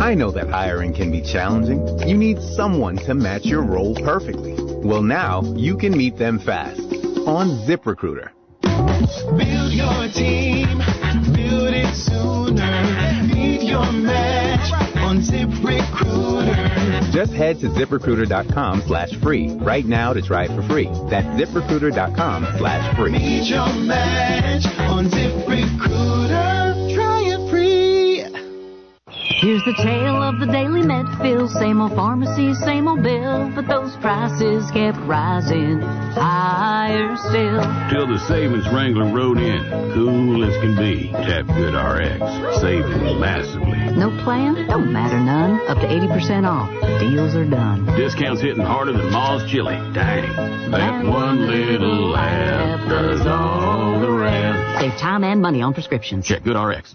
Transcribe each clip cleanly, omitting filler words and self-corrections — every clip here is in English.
I know that hiring can be challenging. You need someone to match your role perfectly. Well, now you can meet them fast on ZipRecruiter. Build your team, build it sooner. Meet your match on ZipRecruiter. Just head to ZipRecruiter.com/free right now to try it for free. That's ZipRecruiter.com/free. Meet your match on ZipRecruiter. Try it free. Here's the tale of the Daily Medfield. Same old pharmacy, same old bill, but those prices kept rising higher still. Till the savings wrangler rode in, cool as can be. Tap Good RX, saving massively. No plan? Don't matter none. Up to 80% off. Deals are done. Discounts hitting harder than Ma's chili. Dang. That one little laugh does all the rest. Save time and money on prescriptions. Check Good RX.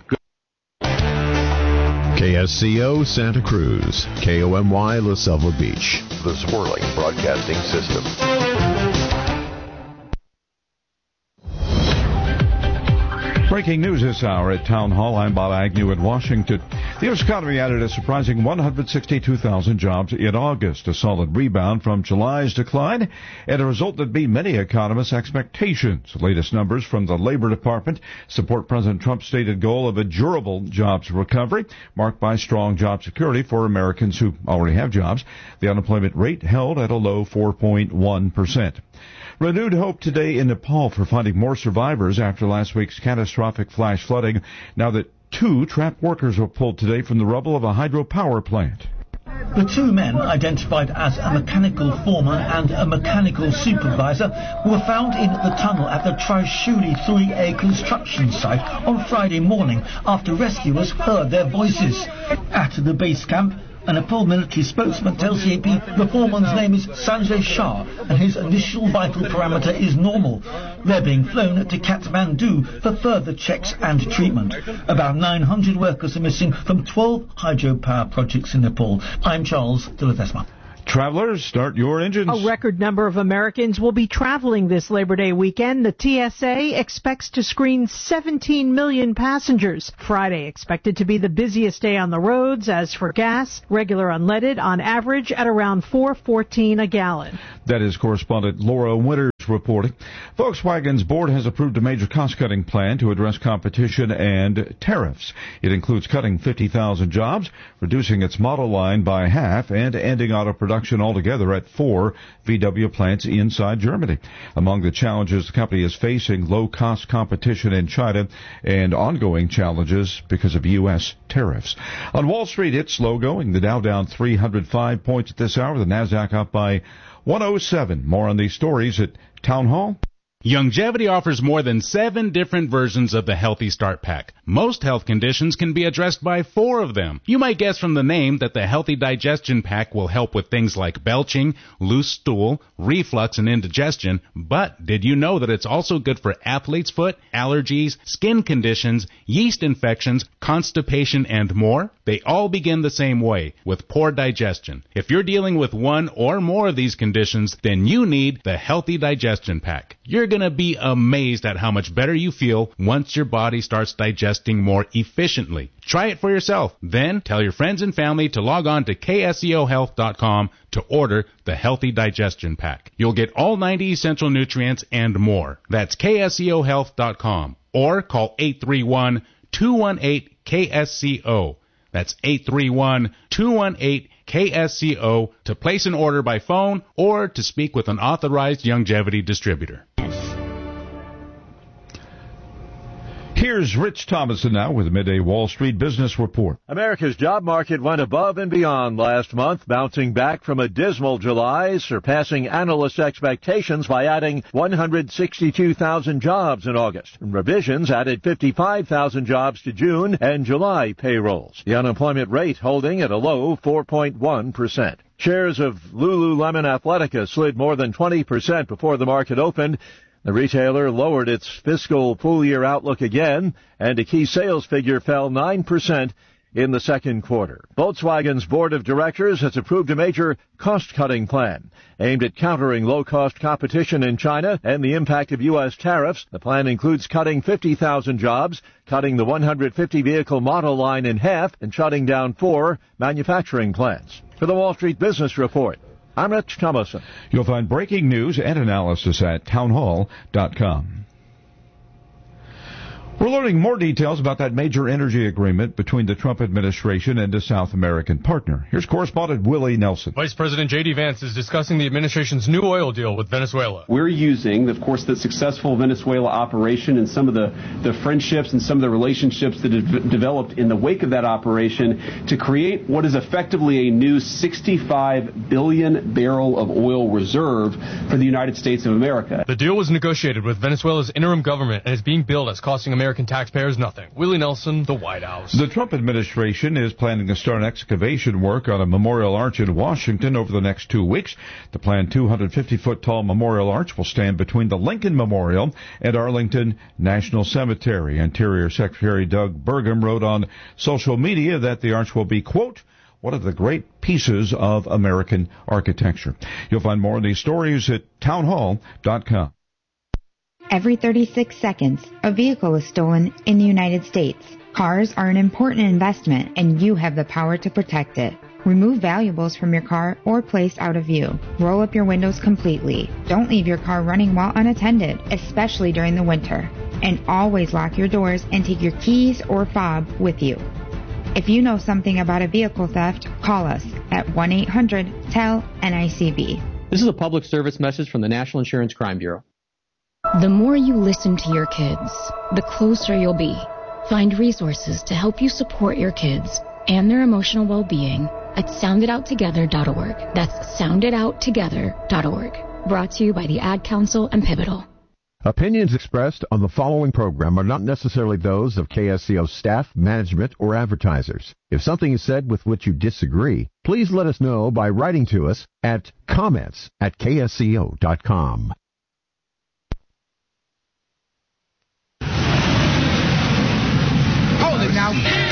KSCO Santa Cruz, KOMY La Selva Beach. The Swirling Broadcasting System. Breaking news this hour at Town Hall. I'm Bob Agnew in Washington. The U.S. economy added a surprising 162,000 jobs in August, a solid rebound from July's decline, and a result that beat many economists' expectations. The latest numbers from the Labor Department support President Trump's stated goal of a durable jobs recovery, marked by strong job security for Americans who already have jobs. The unemployment rate held at a low 4.1%. Renewed hope today in Nepal for finding more survivors after last week's catastrophic flash flooding, now that 2 trapped workers were pulled today from the rubble of a hydropower plant. The 2 men, identified as a mechanical foreman and a mechanical supervisor, were found in the tunnel at the Trishuli 3A construction site on Friday morning after rescuers heard their voices. At the base camp, a Nepal military spokesman tells the AP the foreman's name is Sanjay Shah and his initial vital parameter is normal. They're being flown to Kathmandu for further checks and treatment. About 900 workers are missing from 12 hydropower projects in Nepal. I'm Charles de Ledesma. Travelers, start your engines. A record number of Americans will be traveling this Labor Day weekend. The TSA expects to screen 17 million passengers. Friday expected to be the busiest day on the roads. As for gas, regular unleaded on average at around $4.14 a gallon. That is correspondent Laura Winters reporting. Volkswagen's board has approved a major cost-cutting plan to address competition and tariffs. It includes cutting 50,000 jobs, reducing its model line by half, and ending auto production altogether at 4 VW plants inside Germany. Among the challenges the company is facing, low-cost competition in China and ongoing challenges because of U.S. tariffs. On Wall Street, it's slow going. The Dow down 305 points at this hour. The Nasdaq up by 107. More on these stories at Town Hall. Youngevity offers more than 7 different versions of the Healthy Start Pack. Most health conditions can be addressed by 4 of them. You might guess from the name that the Healthy Digestion Pack will help with things like belching, loose stool, reflux, and indigestion, but did you know that it's also good for athlete's foot, allergies, skin conditions, yeast infections, constipation, and more? They all begin the same way, with poor digestion. If you're dealing with one or more of these conditions, then you need the Healthy Digestion Pack. You're going to be amazed at how much better you feel once your body starts digesting more efficiently. Try it for yourself. Then tell your friends and family to log on to KSEOhealth.com to order the Healthy Digestion Pack. You'll get all 90 essential nutrients and more. That's KSEOhealth.com or call 831-218-KSCO. That's 831-218-KSCO to place an order by phone or to speak with an authorized Youngevity distributor. Here's Rich Thomason now with a midday Wall Street business report. America's job market went above and beyond last month, bouncing back from a dismal July, surpassing analyst expectations by adding 162,000 jobs in August. Revisions added 55,000 jobs to June and July payrolls. The unemployment rate holding at a low 4.1%. Shares of Lululemon Athletica slid more than 20% before the market opened. The retailer lowered its fiscal full-year outlook again, and a key sales figure fell 9% in the second quarter. Volkswagen's board of directors has approved a major cost-cutting plan aimed at countering low-cost competition in China and the impact of U.S. tariffs. The plan includes cutting 50,000 jobs, cutting the 150-vehicle model line in half, and shutting down 4 manufacturing plants. For the Wall Street Business Report, I'm Rich Thomason. You'll find breaking news and analysis at townhall.com. We're learning more details about that major energy agreement between the Trump administration and a South American partner. Here's correspondent Willie Nelson. Vice President J.D. Vance is discussing the administration's new oil deal with Venezuela. We're using, of course, the successful Venezuela operation and some of the friendships and some of the relationships that have developed in the wake of that operation to create what is effectively a new 65 billion barrel of oil reserve for the United States of America. The deal was negotiated with Venezuela's interim government and is being billed as costing American taxpayers nothing. Willie Nelson, the White House. The Trump administration is planning to start excavation work on a memorial arch in Washington over the next 2 weeks. The planned 250-foot-tall memorial arch will stand between the Lincoln Memorial and Arlington National Cemetery. Interior Secretary Doug Burgum wrote on social media that the arch will be, quote, one of the great pieces of American architecture. You'll find more of these stories at townhall.com. Every 36 seconds, a vehicle is stolen in the United States. Cars are an important investment, and you have the power to protect it. Remove valuables from your car or place out of view. Roll up your windows completely. Don't leave your car running while unattended, especially during the winter. And always lock your doors and take your keys or fob with you. If you know something about a vehicle theft, call us at 1-800-TEL-NICB. This is a public service message from the National Insurance Crime Bureau. The more you listen to your kids, the closer you'll be. Find resources to help you support your kids and their emotional well-being at sounditouttogether.org. That's sounditouttogether.org. Brought to you by the Ad Council and Pivotal. Opinions expressed on the following program are not necessarily those of KSCO staff, management, or advertisers. If something is said with which you disagree, please let us know by writing to us at comments@ksco.com. Now,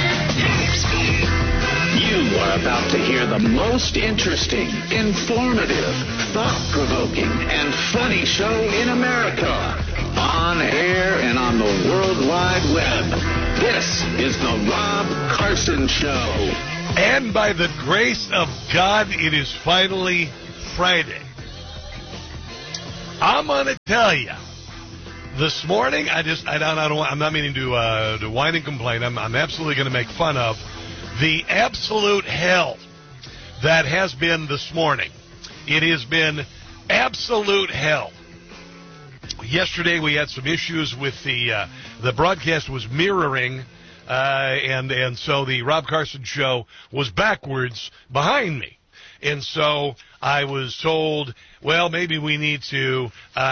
you are about to hear the most interesting, informative, thought-provoking, and funny show in America. On air and on the World Wide Web. This is the Rob Carson Show. And by the grace of God, it is finally Friday. I'm going to tell you. This morning, I'm not meaning to whine and complain. I'm absolutely going to make fun of the absolute hell that has been this morning. It has been absolute hell. Yesterday, we had some issues with the broadcast was mirroring, and so the Rob Carson Show was backwards behind me. And so I was told, well, maybe we need to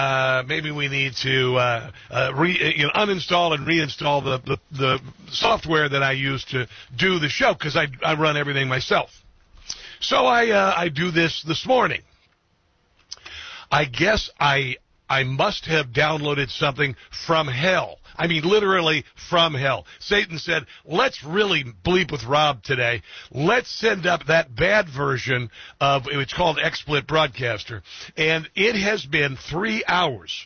uninstall and reinstall the software that I use to do the show, because I run everything myself. So I do this morning. I guess I must have downloaded something from hell. I mean, literally from hell. Satan said, let's really bleep with Rob today. Let's send up that bad version of, it's called XSplit Broadcaster. And it has been 3 hours.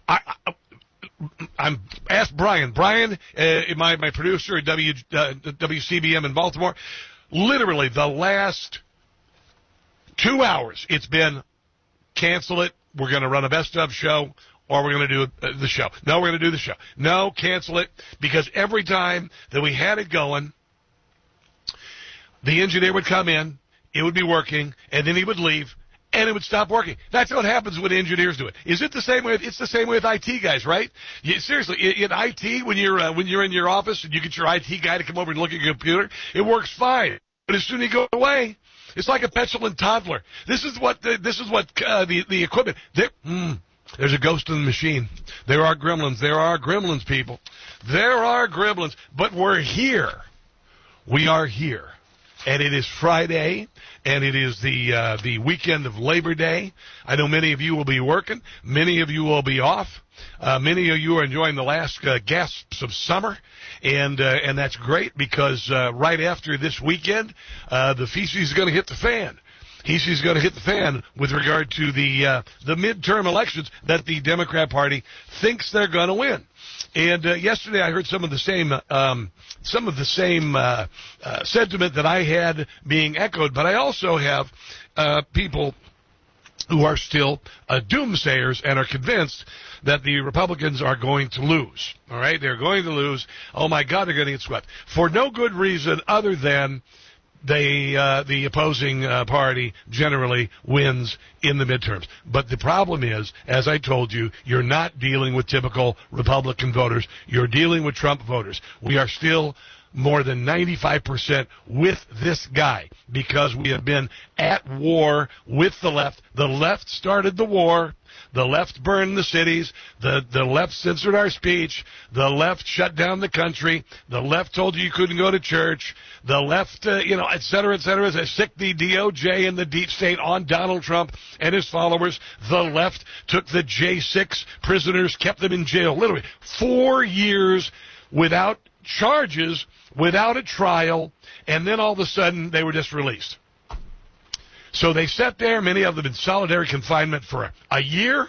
I'm asked Brian. Brian, my producer at WCBM in Baltimore, literally the last 2 hours, it's been cancel it. We're going to run a best of show. Or we're going to do the show. No, we're going to do the show. No, cancel it. Because every time that we had it going, the engineer would come in, it would be working, and then he would leave, and it would stop working. That's what happens when engineers do it. Is it the same way? It's the same way with IT guys, right? Seriously, in IT, when you're in your office and you get your IT guy to come over and look at your computer, it works fine. But as soon as you go away, it's like a petulant toddler. This is what the equipment. There's a ghost in the machine. There are gremlins. There are gremlins, people. There are gremlins. But we're here. We are here. and it is Friday, and it is the weekend of Labor Day. I know many of you will be working. Many of you will be off. Many of you are enjoying the last gasps of summer, and that's great because right after this weekend, the feces is going to hit the fan. He's going to hit the fan with regard to the midterm elections that the Democrat Party thinks they're going to win. And yesterday I heard some of the same sentiment that I had being echoed, but I also have people who are still doomsayers and are convinced that the Republicans are going to lose. All right, they're going to lose. Oh my God, they're going to get swept for no good reason other than the opposing party generally wins in the midterms. But the problem is, as I told you, you're not dealing with typical Republican voters. You're dealing with Trump voters. We are still more than 95% with this guy because we have been at war with the left. The left started the war. The left burned the cities. The left censored our speech. The left shut down the country. The left told you couldn't go to church. The left, et cetera, sick the DOJ and the deep state on Donald Trump and his followers. The left took the J6 prisoners, kept them in jail, literally 4 years without charges, without a trial, and then all of a sudden they were just released. So they sat there, many of them in solitary confinement for a year.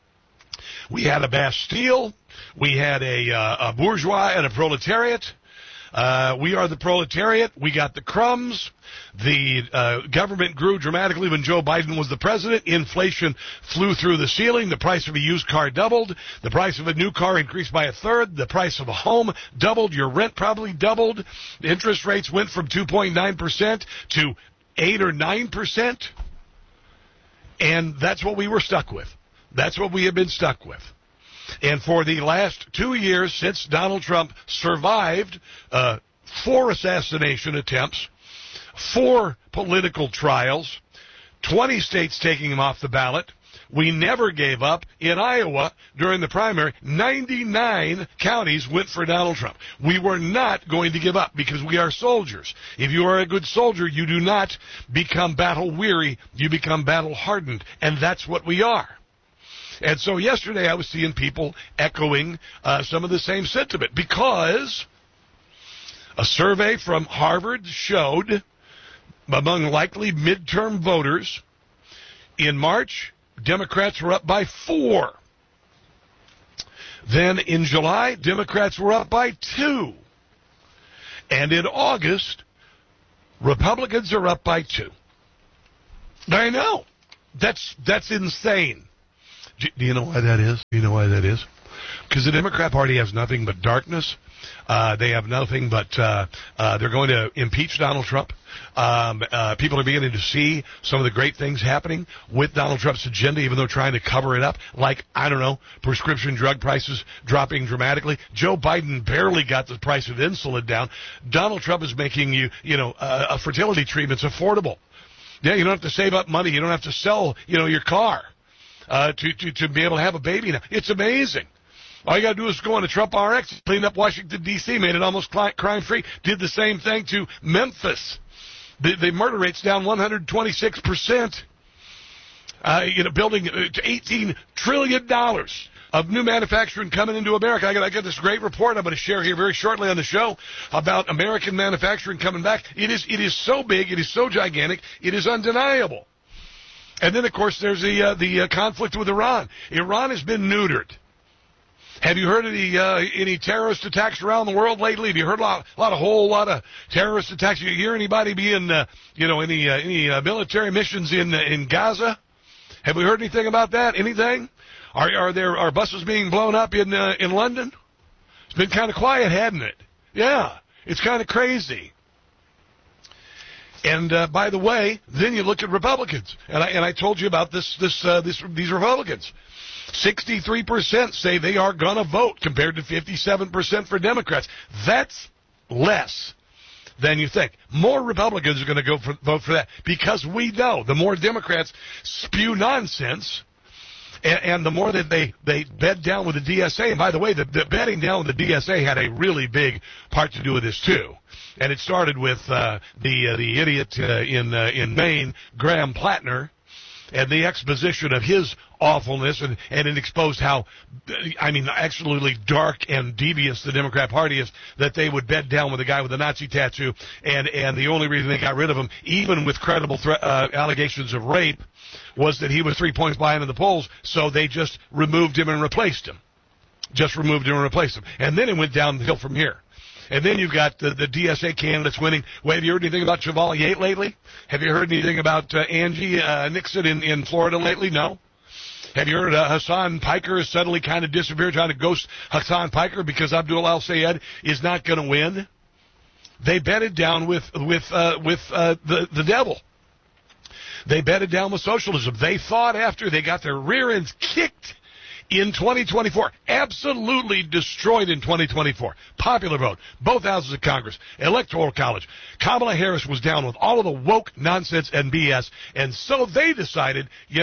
We had a Bastille. We had a bourgeois and a proletariat. We are the proletariat. We got the crumbs. The government grew dramatically when Joe Biden was the president. Inflation flew through the ceiling. The price of a used car doubled. The price of a new car increased by a third. The price of a home doubled. Your rent probably doubled. The interest rates went from 2.9% to 8 or 9%. And that's what we were stuck with. That's what we have been stuck with. And for the last 2 years since Donald Trump survived 4 assassination attempts, 4 political trials, 20 states taking him off the ballot, we never gave up. In Iowa, during the primary, 99 counties went for Donald Trump. We were not going to give up because we are soldiers. If you are a good soldier, you do not become battle-weary. You become battle-hardened, and that's what we are. And so yesterday I was seeing people echoing some of the same sentiment because a survey from Harvard showed among likely midterm voters in March, Democrats were up by 4. Then in July, Democrats were up by 2. And in August, Republicans are up by 2. I know. That's insane. Do you know why that is? Do you know why that is? Because the Democrat Party has nothing but darkness. They have nothing but they're going to impeach Donald Trump. People are beginning to see some of the great things happening with Donald Trump's agenda, even though trying to cover it up, like, I don't know, prescription drug prices dropping dramatically. Joe Biden barely got the price of insulin down. Donald Trump is making fertility treatments affordable. Yeah, you don't have to save up money. You don't have to sell, your car to be able to have a baby now. It's amazing. All you got to do is go on to Trump RX, cleaned up Washington, D.C., made it almost crime-free, did the same thing to Memphis. The murder rate's down 126%. Building $18 trillion of new manufacturing coming into America. I got this great report I'm going to share here very shortly on the show about American manufacturing coming back. It is so big, it is so gigantic, it is undeniable. And then, of course, there's the conflict with Iran. Iran has been neutered. Have you heard of any terrorist attacks around the world lately? Have you heard a whole lot of terrorist attacks? You hear anybody being, any military missions in Gaza? Have we heard anything about that? Anything? Are buses being blown up in London? It's been kind of quiet, hadn't it? Yeah, it's kind of crazy. And by the way, then you look at Republicans, and I told you about these Republicans. 63% say they are going to vote compared to 57% for Democrats. That's less than you think. More Republicans are going to vote for that because we know the more Democrats spew nonsense And the more that they bed down with the DSA, and by the way, the bedding down with the DSA had a really big part to do with this too. And it started with the idiot in Maine, Graham Plattner, and the exposition of his awfulness, and it exposed how, absolutely dark and devious the Democrat Party is, that they would bed down with a guy with a Nazi tattoo, and the only reason they got rid of him, even with credible allegations of rape, was that he was 3 points behind in the polls, so they just removed him and replaced him. And then it went downhill from here. And then you've got the DSA candidates winning. Well, have you heard anything about Chevalier lately? Have you heard anything about Angie Nixon in Florida lately? No. Have you heard Hassan Piker has suddenly kind of disappeared, trying to ghost Hassan Piker because Abdul al-Sayed is not going to win? They bedded down with the devil. They bedded down with socialism. They thought after they got their rear ends kicked in 2024, absolutely destroyed in 2024. Popular vote, both houses of Congress, Electoral College. Kamala Harris was down with all of the woke nonsense and BS, and so they decided,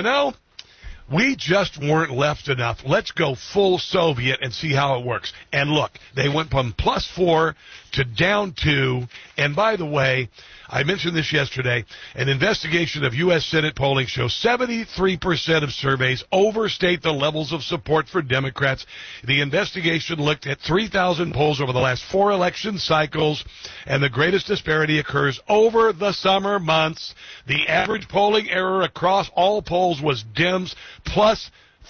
we just weren't left enough. Let's go full Soviet and see how it works. And look, they went from +4 to down 2. And by the way, I mentioned this yesterday, an investigation of U.S. Senate polling shows 73% of surveys overstate the levels of support for Democrats. The investigation looked at 3,000 polls over the last 4 election cycles, and the greatest disparity occurs over the summer months. The average polling error across all polls was Dems plus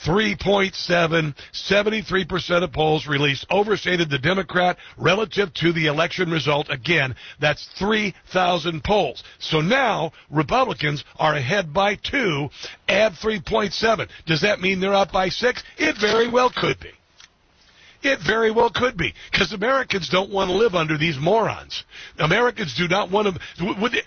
3.7. 73% of polls released overstated the Democrat relative to the election result. Again, that's 3,000 polls. So now Republicans are ahead by 2, add 3.7. Does that mean they're up by 6? It very well could be. It very well could be, because Americans don't want to live under these morons. Americans do not want to.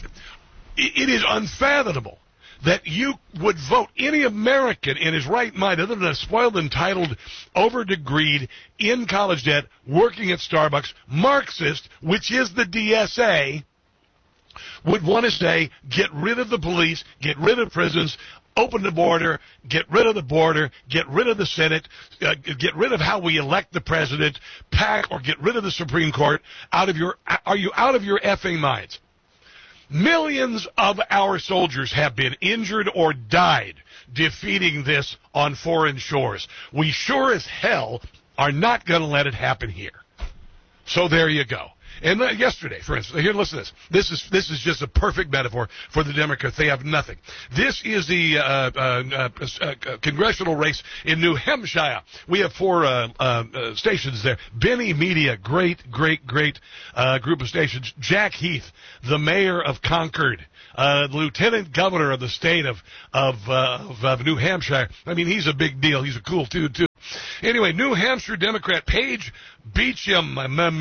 It is unfathomable that you would vote any American in his right mind, other than a spoiled, entitled, over-degreed, in college debt, working at Starbucks, Marxist, which is the DSA, would want to say, get rid of the police, get rid of prisons, open the border, get rid of the Senate, get rid of how we elect the president, or get rid of the Supreme Court. Are you out of your effing minds? Millions of our soldiers have been injured or died defeating this on foreign shores. We sure as hell are not going to let it happen here. So there you go. And yesterday, for instance, here, listen to this. This is just a perfect metaphor for the Democrats. They have nothing. This is the congressional race in New Hampshire. We have 4 stations there. Benny Media, great group of stations. Jack Heath, the mayor of Concord, lieutenant governor of the state of New Hampshire. I mean, he's a big deal. He's a cool dude too. Anyway, New Hampshire Democrat Paige Beecham,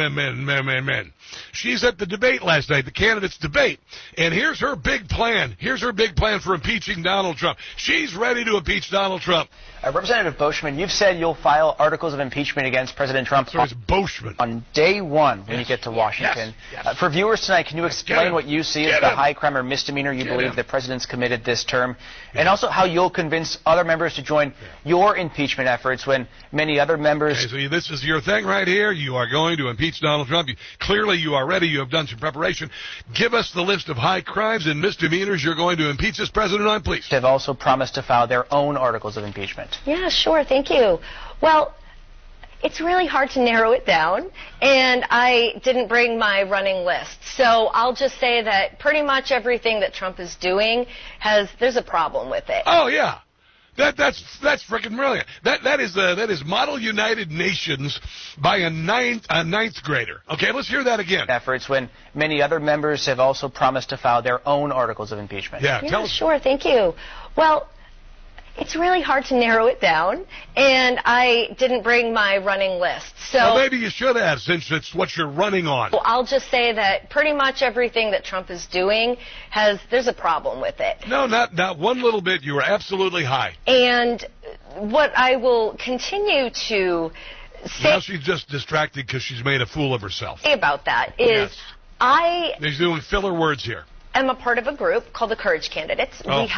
she's at the debate last night, the candidates' debate, and here's her big plan. Here's her big plan for impeaching Donald Trump. She's ready to impeach Donald Trump. Representative Boschman, you've said you'll file articles of impeachment against President Trump on day 1 when you get to Washington. Yes. For viewers tonight, can you explain what you see as the high crime or misdemeanor you believe the president's committed this term, and also how you'll convince other members to join your impeachment efforts when many other members... Okay, so this is your thing right here. You are going to impeach Donald Trump. Clearly you are ready. You have done some preparation. Give us the list of high crimes and misdemeanors you're going to impeach this president on, please. They've also promised to file their own articles of impeachment. Yeah, sure. Thank you. Well, it's really hard to narrow it down, and I didn't bring my running list. So I'll just say that pretty much everything that Trump is doing there's a problem with it. Oh, yeah. That's freaking brilliant. That is Model United Nations by a ninth grader. Okay, let's hear that again. Efforts when many other members have also promised to file their own articles of impeachment. Yeah, tell us. Sure. Thank you. Well, it's really hard to narrow it down, and I didn't bring my running list. So well, maybe you should have, since it's what you're running on. Well, I'll just say that pretty much everything that Trump is doing there's a problem with it. No, not one little bit. You were absolutely high. And what I will continue to say... Now she's just distracted because she's made a fool of herself. ...about that is He's doing filler words here. I'm a part of a group called the Courage Candidates. Oh. We have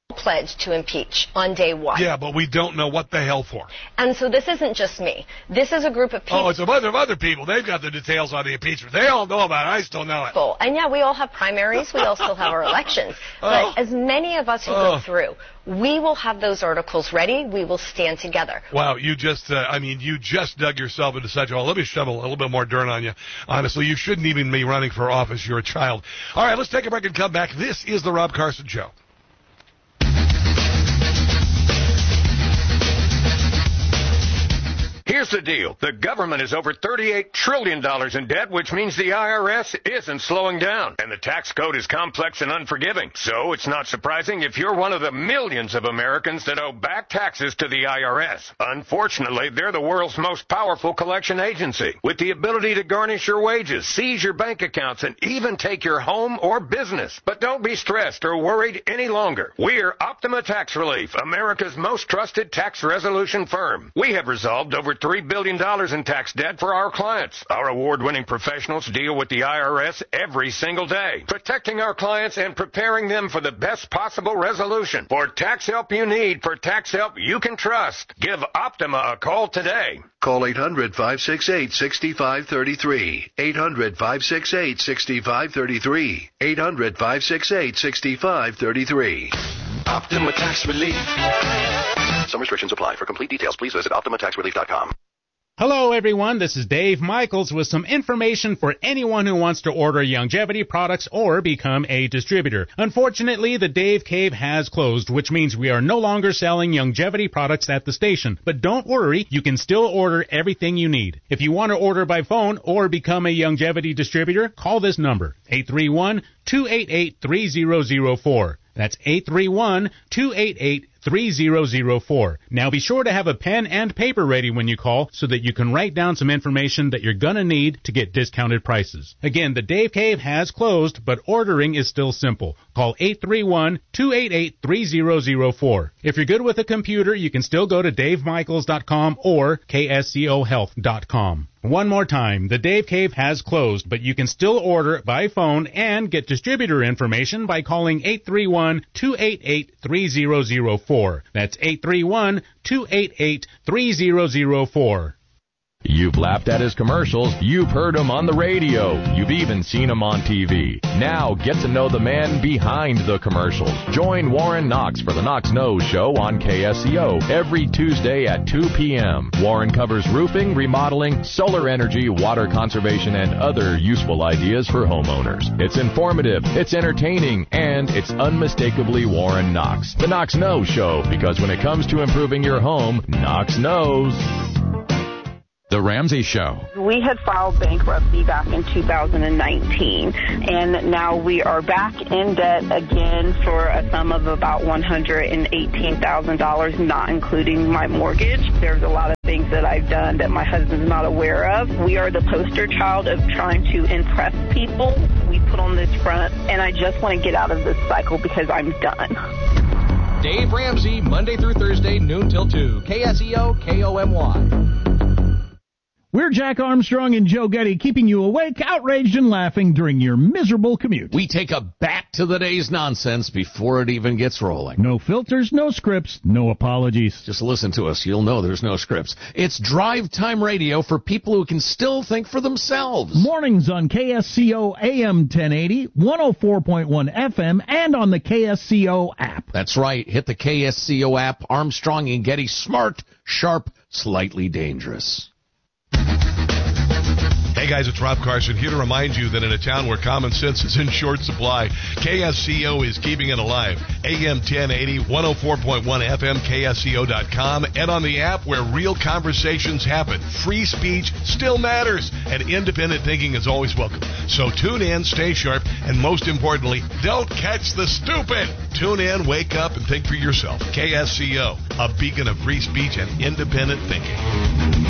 pledge to impeach on day one. Yeah, but we don't know what the hell for. And so this isn't just me. This is a group of people. Oh, it's a bunch of other people. They've got the details on the impeachment. They all know about it. I still know it. And yeah, we all have primaries. We all still have our elections. But as many of us who go through, we will have those articles ready. We will stand together. Wow, you just dug yourself into such a hole. Let me shovel a little bit more dirt on you. Honestly, you shouldn't even be running for office. You're a child. All right, let's take a break and come back. This is the Rob Carson Show. Here's the deal. The government is over $38 trillion in debt, which means the IRS isn't slowing down. And the tax code is complex and unforgiving. So it's not surprising if you're one of the millions of Americans that owe back taxes to the IRS. Unfortunately, they're the world's most powerful collection agency, with the ability to garnish your wages, seize your bank accounts, and even take your home or business. But don't be stressed or worried any longer. We're Optima Tax Relief, America's most trusted tax resolution firm. We have resolved over $3 billion in tax debt for our clients. Our award-winning professionals deal with the IRS every single day, protecting our clients and preparing them for the best possible resolution. For tax help you need, for tax help you can trust, give Optima a call today. Call 800-568-6533. 800-568-6533. 800-568-6533. Optima Tax Relief. Some restrictions apply. For complete details, please visit OptimaTaxRelief.com. Hello, everyone. This is Dave Michaels with some information for anyone who wants to order Youngevity products or become a distributor. Unfortunately, the Dave Cave has closed, which means we are no longer selling Youngevity products at the station. But don't worry, you can still order everything you need. If you want to order by phone or become a Youngevity distributor, call this number, 831-288-3004. That's 831-288-3004. Now be sure to have a pen and paper ready when you call so that you can write down some information that you're going to need to get discounted prices. Again, the Dave Cave has closed, but ordering is still simple. Call 831-288-3004. If you're good with a computer, you can still go to davemichaels.com or kscohealth.com. One more time, the Dave Cave has closed, but you can still order by phone and get distributor information by calling 831-288-3004. That's 831-288-3004. You've laughed at his commercials. You've heard him on the radio. You've even seen him on TV. Now get to know the man behind the commercials. Join Warren Knox for the Knox Knows Show on KSCO every Tuesday at 2 p.m. Warren covers roofing, remodeling, solar energy, water conservation, and other useful ideas for homeowners. It's informative, it's entertaining, and it's unmistakably Warren Knox. The Knox Knows Show, because when it comes to improving your home, Knox knows. The Ramsey Show. We had filed bankruptcy back in 2019, and now we are back in debt again for a sum of about $118,000, not including my mortgage. There's a lot of things that I've done that my husband's not aware of. We are the poster child of trying to impress people. We put on this front, and I just want to get out of this cycle because I'm done. Dave Ramsey, Monday through Thursday, noon till 2. KSEO, KOMY. We're Jack Armstrong and Joe Getty, keeping you awake, outraged, and laughing during your miserable commute. We take a back to the day's nonsense before it even gets rolling. No filters, no scripts, no apologies. Just listen to us. You'll know there's no scripts. It's drive time radio for people who can still think for themselves. Mornings on KSCO AM 1080, 104.1 FM, and on the KSCO app. That's right. Hit the KSCO app. Armstrong and Getty, smart, sharp, slightly dangerous. Hey guys, it's Rob Carson here to remind you that in a town where common sense is in short supply, KSCO is keeping it alive. AM 1080, 104.1 FM, KSCO.com, and on the app where real conversations happen. Free speech still matters, and independent thinking is always welcome. So tune in, stay sharp, and most importantly, don't catch the stupid. Tune in, wake up, and think for yourself. KSCO, a beacon of free speech and independent thinking.